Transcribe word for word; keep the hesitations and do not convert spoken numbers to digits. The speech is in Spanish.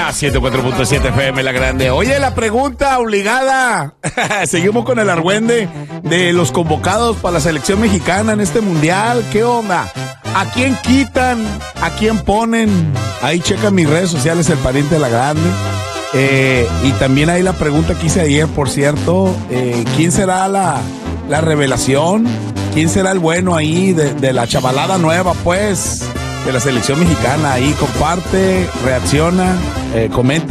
ciento cuatro punto siete F M La Grande. Oye, la pregunta obligada. Seguimos con el argüende de los convocados para la selección mexicana en este mundial. ¿Qué onda? ¿A quién quitan? ¿A quién ponen? Ahí checa mis redes sociales, el pariente de La Grande. Eh, y también ahí la pregunta que hice ayer, por cierto. Eh, ¿Quién será la, la revelación? ¿Quién será el bueno ahí de, de la chavalada nueva, pues? De la selección mexicana. Ahí comparte, reacciona, eh, comenta.